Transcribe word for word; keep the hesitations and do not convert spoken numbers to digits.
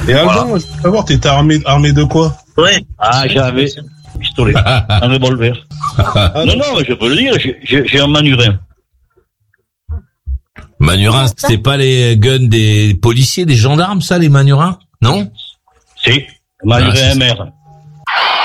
Et Alban, voilà. Je veux savoir, t'étais armé, armé de quoi? Ouais. Ah, j'avais un pistolet, un revolver. Ah, non, non, non, je peux le dire, j'ai, j'ai un Manurin. Manurin, c'est pas les guns des policiers, des gendarmes, ça, les Manurins? Non? Si, Manurin ah, M R.